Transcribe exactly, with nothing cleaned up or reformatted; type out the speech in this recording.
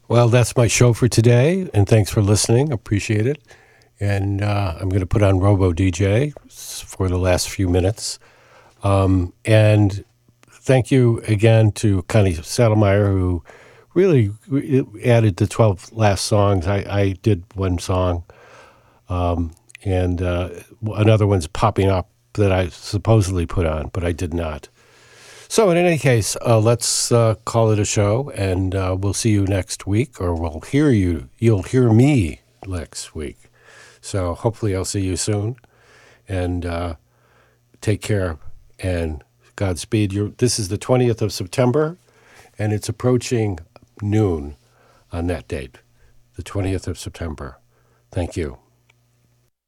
Well, that's my show for today, and thanks for listening. Appreciate it. And uh, I'm going to put on Robo D J for the last few minutes. Um, and thank you again to Connie Sattlemeyer, who really added the twelve last songs. I, I did one song, um, and uh, another one's popping up that I supposedly put on, but I did not. So in any case, uh, let's uh, call it a show, and uh, we'll see you next week, or we'll hear you. You'll hear me next week. So hopefully I'll see you soon, and uh, take care, and Godspeed. You're, this is the twentieth of September, and it's approaching noon on that date, the twentieth of September. Thank you.